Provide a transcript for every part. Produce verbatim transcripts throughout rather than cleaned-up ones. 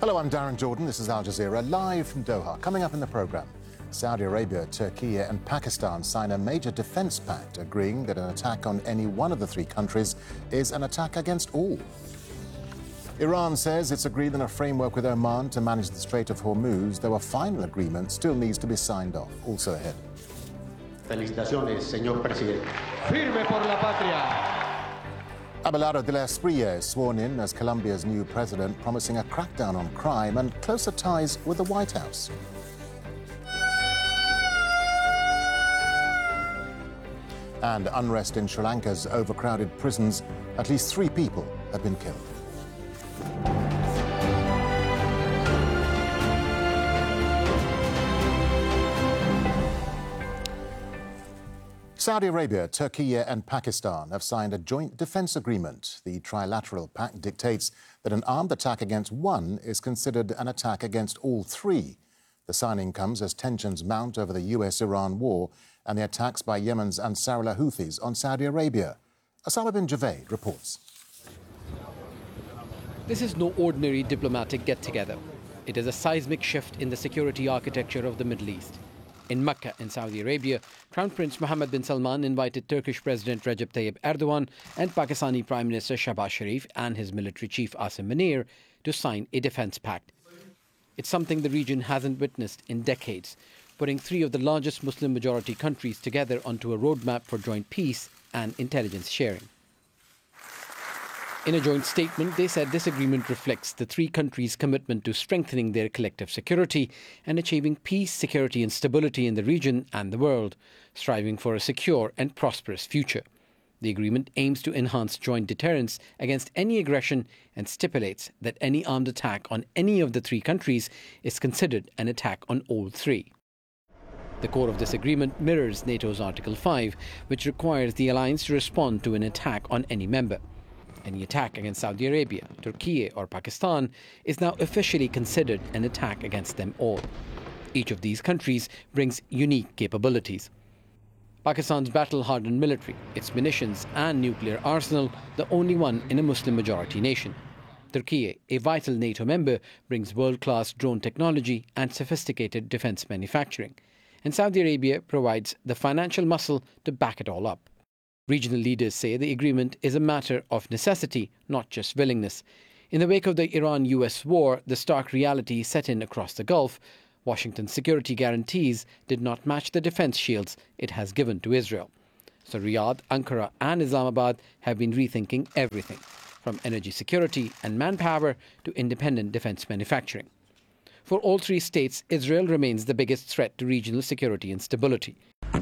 Hello, I'm Darren Jordan. This is Al Jazeera, live from Doha. Coming up in the programme, Saudi Arabia, Turkey and Pakistan sign a major defence pact agreeing that an attack on any one of the three countries is an attack against all. Iran says it's agreed on a framework with Oman to manage the Strait of Hormuz, though a final agreement still needs to be signed off. Also ahead. Felicitaciones, señor presidente. Firme por la patria. Abelardo de la Espriella is sworn in as Colombia's new president, promising a crackdown on crime and closer ties with the White House. And unrest in Sri Lanka's overcrowded prisons. At least three people have been killed. Saudi Arabia, Turkey and Pakistan have signed a joint defence agreement. The trilateral pact dictates that an armed attack against one is considered an attack against all three. The signing comes as tensions mount over the U S Iran war and the attacks by Yemen's Ansarullah Houthis on Saudi Arabia. Osama bin Javed reports. This is no ordinary diplomatic get-together. It is a seismic shift in the security architecture of the Middle East. In Mecca, in Saudi Arabia, Crown Prince Mohammed bin Salman invited Turkish President Recep Tayyip Erdogan and Pakistani Prime Minister Shehbaz Sharif and his military chief Asim Munir to sign a defence pact. It's something the region hasn't witnessed in decades, putting three of the largest Muslim-majority countries together onto a roadmap for joint peace and intelligence sharing. In a joint statement, they said this agreement reflects the three countries' commitment to strengthening their collective security and achieving peace, security and stability in the region and the world, striving for a secure and prosperous future. The agreement aims to enhance joint deterrence against any aggression and stipulates that any armed attack on any of the three countries is considered an attack on all three. The core of this agreement mirrors NATO's Article five, which requires the alliance to respond to an attack on any member. Any attack against Saudi Arabia, Turkey or Pakistan is now officially considered an attack against them all. Each of these countries brings unique capabilities. Pakistan's battle-hardened military, its munitions and nuclear arsenal, the only one in a Muslim-majority nation. Turkey, a vital NATO member, brings world-class drone technology and sophisticated defence manufacturing. And Saudi Arabia provides the financial muscle to back it all up. Regional leaders say the agreement is a matter of necessity, not just willingness. In the wake of the Iran-U S war, the stark reality set in across the Gulf, Washington's security guarantees did not match the defence shields it has given to Israel. So Riyadh, Ankara and Islamabad have been rethinking everything, from energy security and manpower to independent defence manufacturing. For all three states, Israel remains the biggest threat to regional security and stability.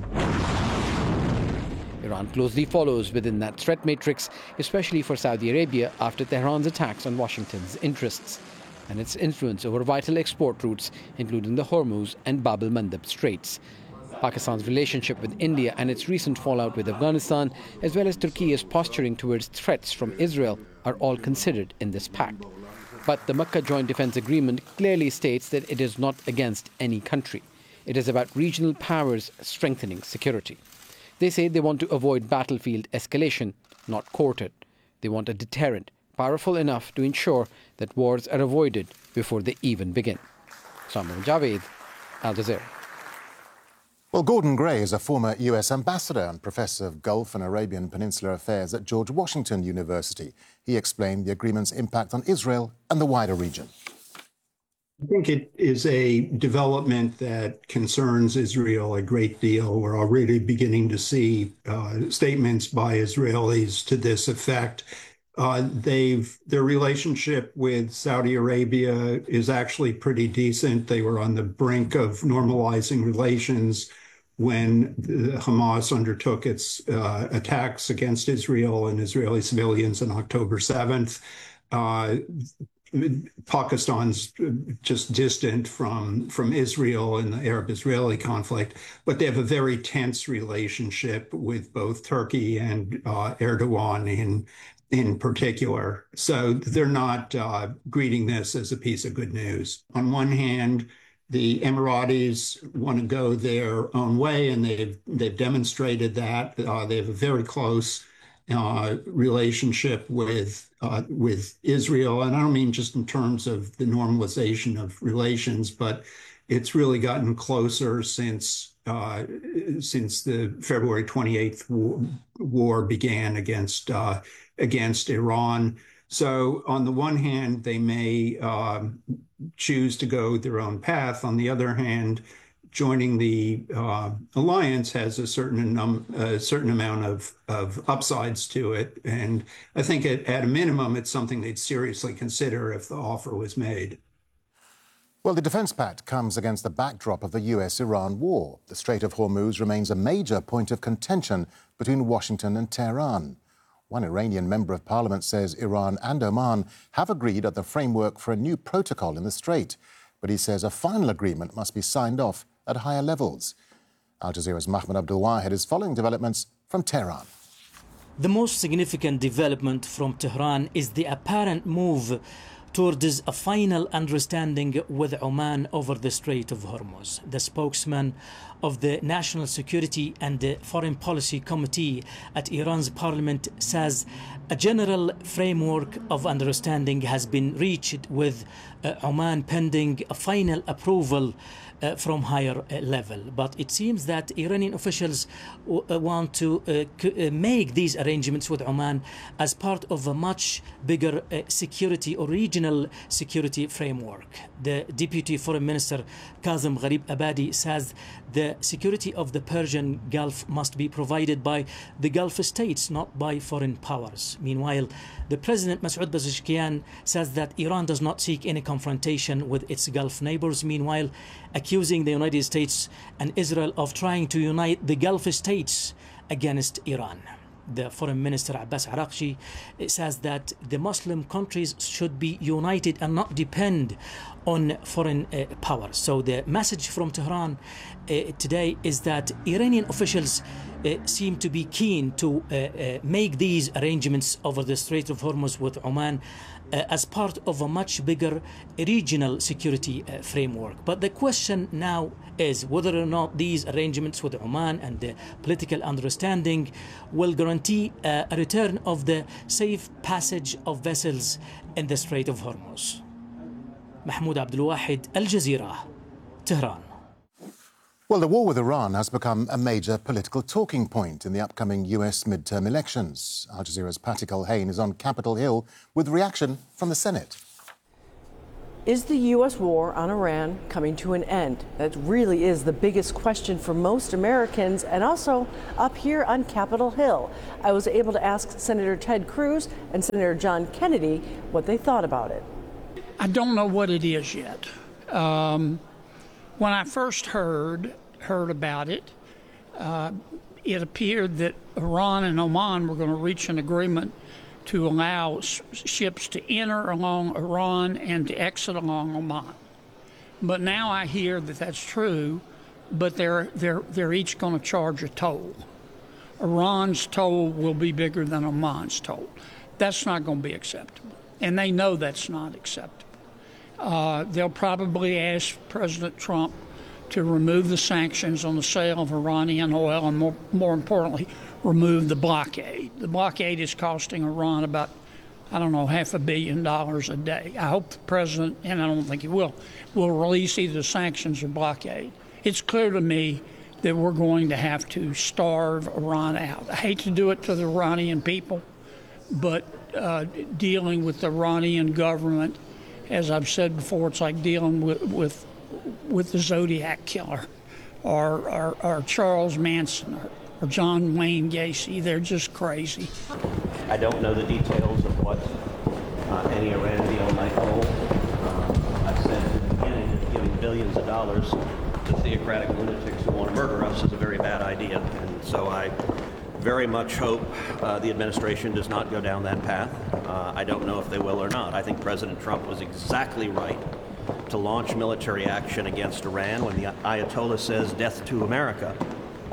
Iran closely follows within that threat matrix, especially for Saudi Arabia after Tehran's attacks on Washington's interests and its influence over vital export routes, including the Hormuz and Bab el-Mandeb Straits. Pakistan's relationship with India and its recent fallout with Afghanistan, as well as Turkey's posturing towards threats from Israel, are all considered in this pact. But the Makkah Joint Defence Agreement clearly states that it is not against any country. It is about regional powers strengthening security. They say they want to avoid battlefield escalation, not court it. They want a deterrent, powerful enough to ensure that wars are avoided before they even begin. Osama bin Javed, Al Jazeera. Well, Gordon Gray is a former U S ambassador and professor of Gulf and Arabian Peninsula affairs at George Washington University. He explained the agreement's impact on Israel and the wider region. I think it is a development that concerns Israel a great deal. We're already beginning to see uh, statements by Israelis to this effect. Uh, they've their relationship with Saudi Arabia is actually pretty decent. They were on the brink of normalizing relations when Hamas undertook its uh, attacks against Israel and Israeli civilians on October seventh. Uh, Pakistan's just distant from, from Israel and the Arab-Israeli conflict, but they have a very tense relationship with both Turkey and uh, Erdogan in, in particular. So they're not uh, greeting this as a piece of good news. On one hand, the Emiratis want to go their own way, and they've, they've demonstrated that. Uh, they have a very close uh, relationship with uh, with Israel. And I don't mean just in terms of the normalization of relations, but it's really gotten closer since uh, since the February twenty-eighth war, war began against uh, against Iran. So on the one hand, they may uh, choose to go their own path. On the other hand, joining the uh, alliance has a certain um, a certain amount of, of upsides to it. And I think at, at a minimum, it's something they'd seriously consider if the offer was made. Well, the Defence Pact comes against the backdrop of the U S Iran war. The Strait of Hormuz remains a major point of contention between Washington and Tehran. One Iranian member of parliament says Iran and Oman have agreed at the framework for a new protocol in the strait, but he says a final agreement must be signed off at higher levels. Al Jazeera's Mahmoud Abdulwahid is following developments from Tehran. The most significant development from Tehran is the apparent move towards a final understanding with Oman over the Strait of Hormuz. The spokesman of the National Security and the Foreign Policy Committee at Iran's parliament says a general framework of understanding has been reached with uh, Oman pending a final approval Uh, from higher uh, level. But it seems that Iranian officials w- uh, want to uh, c- uh, make these arrangements with Oman as part of a much bigger uh, security or regional security framework. The Deputy Foreign Minister Kazem Gharib Abadi says the security of the Persian Gulf must be provided by the Gulf states, not by foreign powers. Meanwhile, the President Masoud Pezeshkian says that Iran does not seek any confrontation with its Gulf neighbors. Meanwhile, accusing the United States and Israel of trying to unite the Gulf states against Iran. The Foreign Minister Abbas Araghchi says that the Muslim countries should be united and not depend on foreign uh, powers. So the message from Tehran uh, today is that Iranian officials uh, seem to be keen to uh, uh, make these arrangements over the Strait of Hormuz with Oman uh, as part of a much bigger regional security uh, framework. But the question now is whether or not these arrangements with Oman and the political understanding will guarantee uh, a return of the safe passage of vessels in the Strait of Hormuz. Mahmoud Abdulwahid, Al Jazeera, Tehran. Well, the war with Iran has become a major political talking point in the upcoming U S midterm elections. Al Jazeera's Patty Culhane is on Capitol Hill with reaction from the Senate. Is the U S war on Iran coming to an end? That really is the biggest question for most Americans, and also up here on Capitol Hill. I was able to ask Senator Ted Cruz and Senator John Kennedy what they thought about it. I don't know what it is yet. Um, when I first heard heard about it, uh, it appeared that Iran and Oman were going to reach an agreement to allow s- ships to enter along Iran and to exit along Oman. But now I hear that that's true, but they're they're they're each going to charge a toll. Iran's toll will be bigger than Oman's toll. That's not going to be acceptable, and they know that's not acceptable. Uh, they'll probably ask President Trump to remove the sanctions on the sale of Iranian oil and, more, more importantly, remove the blockade. The blockade is costing Iran about, I don't know, half a billion dollars a day. I hope the president, and I don't think he will, will release either sanctions or blockade. It's clear to me that we're going to have to starve Iran out. I hate to do it to the Iranian people, but uh, dealing with the Iranian government, as I've said before, it's like dealing with with, with the Zodiac killer or, or, or Charles Manson or, or John Wayne Gacy. They're just crazy. I don't know the details of what uh, any Iran deal might hold. Uh, I've said at the beginning that giving billions of dollars to theocratic lunatics who want to murder us is a very bad idea. And so I very much hope uh, the administration does not go down that path. Uh, I don't know if they will or not. I think President Trump was exactly right to launch military action against Iran when the Ayatollah says death to America.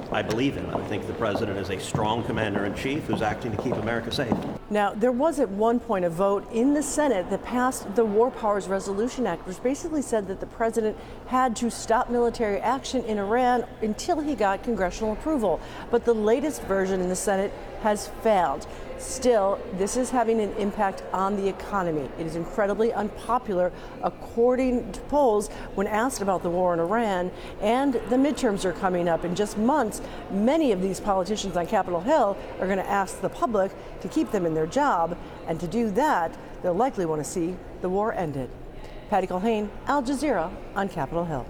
I believe in. I think the president is a strong commander-in-chief who's acting to keep America safe. Now, there was at one point a vote in the Senate that passed the War Powers Resolution Act, which basically said that the president had to stop military action in Iran until he got congressional approval. But the latest version in the Senate has failed. Still, this is having an impact on the economy. It is incredibly unpopular, according to polls, when asked about the war in Iran. And the midterms are coming up in just months. Many of these politicians on Capitol Hill are going to ask the public to keep them in their job. And to do that, they'll likely want to see the war ended. Patty Culhane, Al Jazeera on Capitol Hill.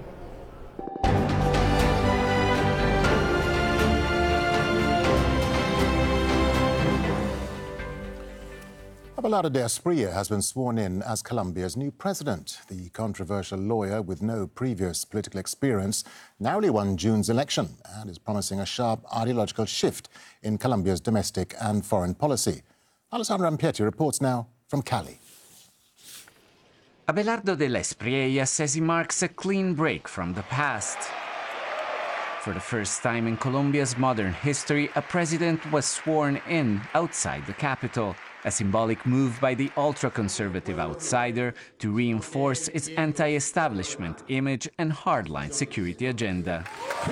Abelardo de Espriella has been sworn in as Colombia's new president. The controversial lawyer with no previous political experience narrowly won June's election and is promising a sharp ideological shift in Colombia's domestic and foreign policy. Alessandra Ampietti reports now from Cali. Abelardo de Espriella says he marks a clean break from the past. For the first time in Colombia's modern history, a president was sworn in outside the capital, a symbolic move by the ultra-conservative outsider to reinforce its anti-establishment image and hardline security agenda.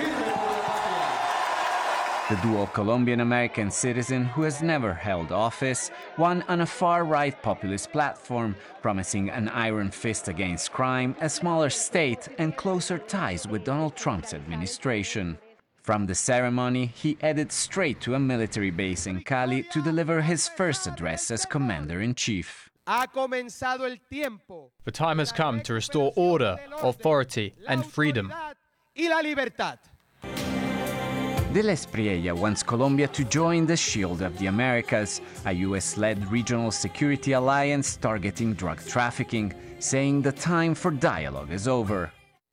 The dual Colombian-American citizen, who has never held office, won on a far-right populist platform, promising an iron fist against crime, a smaller state, and closer ties with Donald Trump's administration. From the ceremony, he headed straight to a military base in Cali to deliver his first address as commander-in-chief. The time has come to restore order, authority, and freedom. De Espriella wants Colombia to join the Shield of the Americas, a U S-led regional security alliance targeting drug trafficking, saying the time for dialogue is over.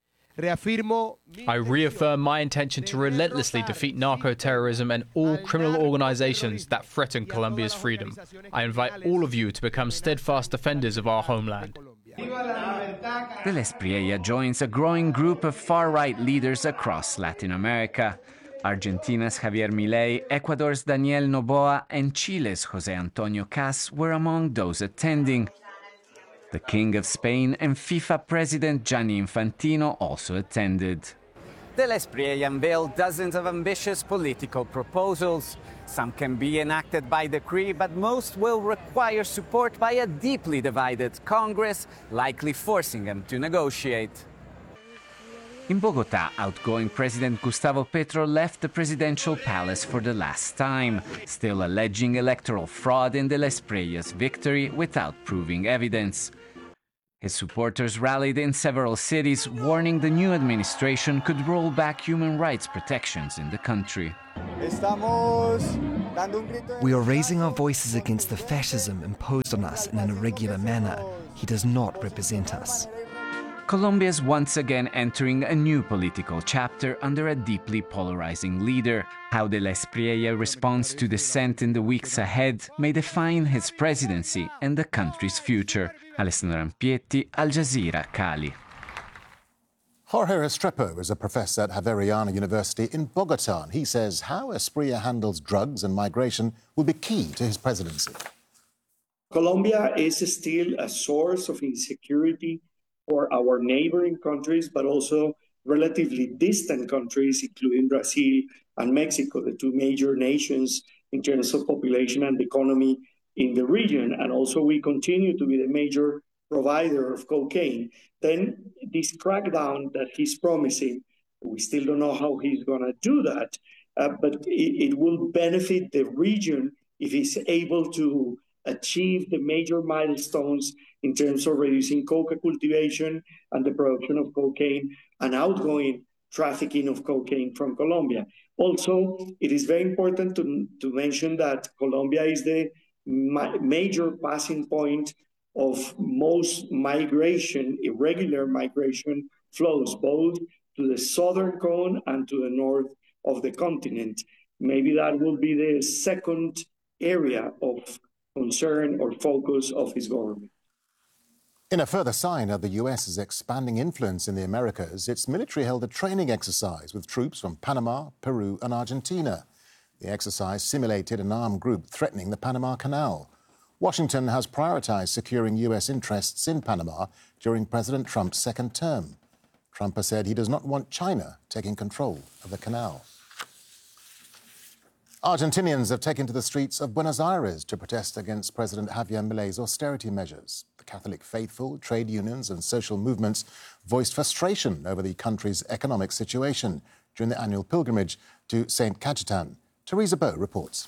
I reaffirm my intention to relentlessly defeat narco-terrorism and all criminal organizations that threaten Colombia's freedom. I invite all of you to become steadfast defenders of our homeland. De Espriella joins a growing group of far-right leaders across Latin America. Argentina's Javier Milei, Ecuador's Daniel Noboa, and Chile's José Antonio Caz were among those attending. The King of Spain and FIFA President Gianni Infantino also attended. De Espriella unveiled dozens of ambitious political proposals. Some can be enacted by decree, but most will require support by a deeply divided Congress, likely forcing them to negotiate. In Bogotá, outgoing President Gustavo Petro left the presidential palace for the last time, still alleging electoral fraud in De Espriella's victory without proving evidence. His supporters rallied in several cities, warning the new administration could roll back human rights protections in the country. We are raising our voices against the fascism imposed on us in an irregular manner. He does not represent us. Colombia is once again entering a new political chapter under a deeply polarizing leader. How De Espriella responds to dissent in the weeks ahead may define his presidency and the country's future. Alessandra Ampietti, Al Jazeera, Cali. Jorge Restrepo is a professor at Javeriana University in Bogotá. He says how Espriella handles drugs and migration will be key to his presidency. Colombia is still a source of insecurity for our neighboring countries, but also relatively distant countries, including Brazil and Mexico, the two major nations in terms of population and economy in the region. And also we continue to be the major provider of cocaine. Then this crackdown that he's promising, we still don't know how he's going to do that, uh, but it, it will benefit the region if he's able to achieve the major milestones in terms of reducing coca cultivation and the production of cocaine and outgoing trafficking of cocaine from Colombia. Also, it is very important to, to mention that Colombia is the ma- major passing point of most migration, irregular migration flows, both to the southern cone and to the north of the continent. Maybe that will be the second area of concern or focus of his government. In a further sign of the US's expanding influence in the Americas, its military held a training exercise with troops from Panama, Peru and Argentina. The exercise simulated an armed group threatening the Panama Canal. Washington has prioritized securing U S interests in Panama during President Trump's second term. Trump has said he does not want China taking control of the canal. Argentinians have taken to the streets of Buenos Aires to protest against President Javier Milei's austerity measures. The Catholic faithful, trade unions and social movements voiced frustration over the country's economic situation during the annual pilgrimage to Saint Cajetan. Teresa Bow reports.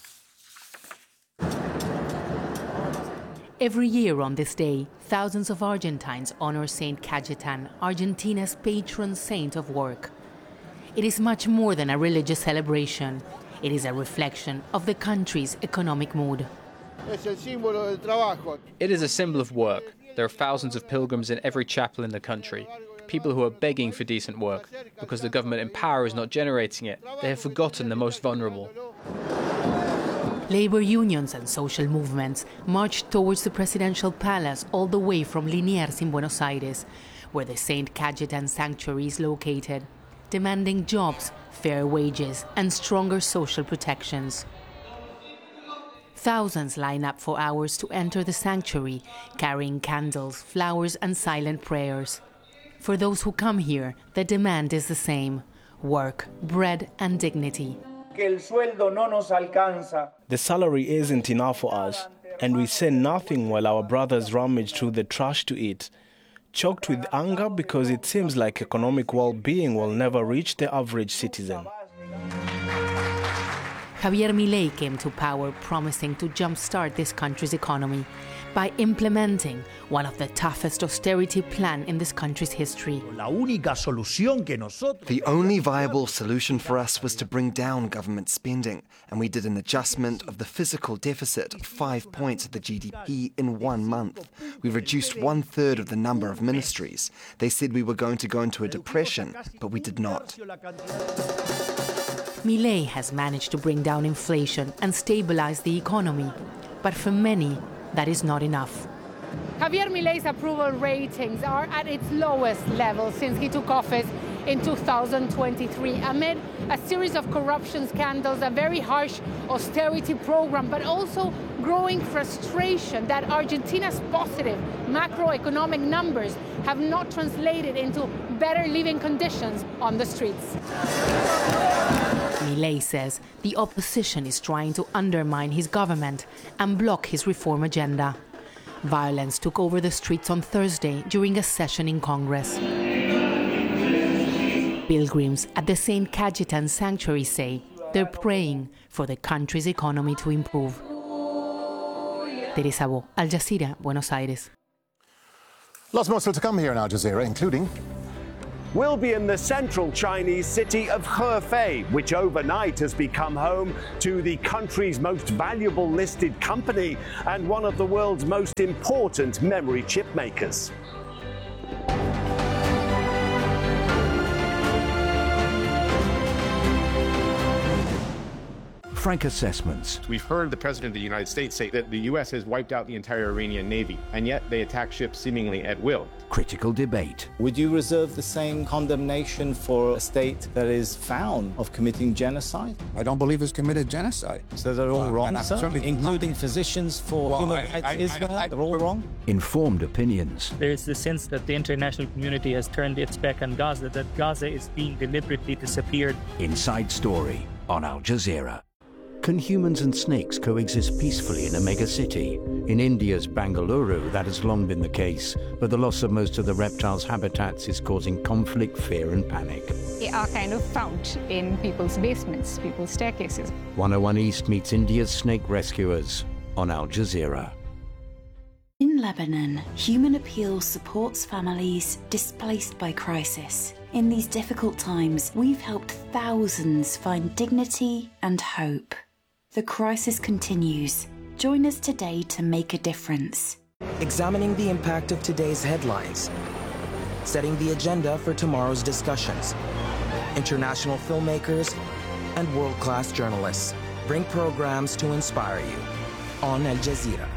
Every year on this day, thousands of Argentines honor Saint Cajetan, Argentina's patron saint of work. It is much more than a religious celebration. It is a reflection of the country's economic mood. It is a symbol of work. There are thousands of pilgrims in every chapel in the country. People who are begging for decent work. Because the government in power is not generating it, they have forgotten the most vulnerable. Labor unions and social movements marched towards the presidential palace all the way from Liniers in Buenos Aires, where the Saint Cajetan sanctuary is located, demanding jobs, fair wages and stronger social protections. Thousands line up for hours to enter the sanctuary, carrying candles, flowers and silent prayers. For those who come here, the demand is the same: work, bread and dignity. The salary isn't enough for us, and we say nothing while our brothers rummage through the trash to eat, choked with anger because it seems like economic well-being will never reach the average citizen. Javier Milei came to power promising to jumpstart this country's economy by implementing one of the toughest austerity plans in this country's history. The only viable solution for us was to bring down government spending, and we did an adjustment of the fiscal deficit of five points of the G D P in one month. We reduced one-third of the number of ministries. They said we were going to go into a depression, but we did not. Milei has managed to bring down inflation and stabilize the economy, but for many, that is not enough. Javier Milei's approval ratings are at its lowest level since he took office in two thousand twenty-three, amid a series of corruption scandals, a very harsh austerity program, but also growing frustration that Argentina's positive macroeconomic numbers have not translated into better living conditions on the streets. Milei says the opposition is trying to undermine his government and block his reform agenda. Violence took over the streets on Thursday during a session in Congress. Pilgrims at the Saint Cajetan sanctuary say they're praying for the country's economy to improve. Teresa Bo, Al Jazeera, Buenos Aires. Lots more still to come here in Al Jazeera, including... We'll be in the central Chinese city of Hefei, which overnight has become home to the country's most valuable listed company and one of the world's most important memory chip makers. Frank assessments. We've heard the President of the United States say that the U S has wiped out the entire Iranian Navy, and yet they attack ships seemingly at will. Critical debate. Would you reserve the same condemnation for a state that is found of committing genocide? I don't believe it's committed genocide. So they're all uh, wrong, sir? Including physicians for well, human rights Israel? They're all wrong? Informed opinions. There is the sense that the international community has turned its back on Gaza, that Gaza is being deliberately disappeared. Inside Story on Al Jazeera. Can humans and snakes coexist peacefully in a megacity? In India's Bangalore, that has long been the case, but the loss of most of the reptiles' habitats is causing conflict, fear and panic. They are kind of found in people's basements, people's staircases. one oh one East meets India's snake rescuers on Al Jazeera. In Lebanon, Human Appeal supports families displaced by crisis. In these difficult times, we've helped thousands find dignity and hope. The crisis continues. Join us today to make a difference. Examining the impact of today's headlines. Setting the agenda for tomorrow's discussions. International filmmakers and world-class journalists bring programs to inspire you on Al Jazeera.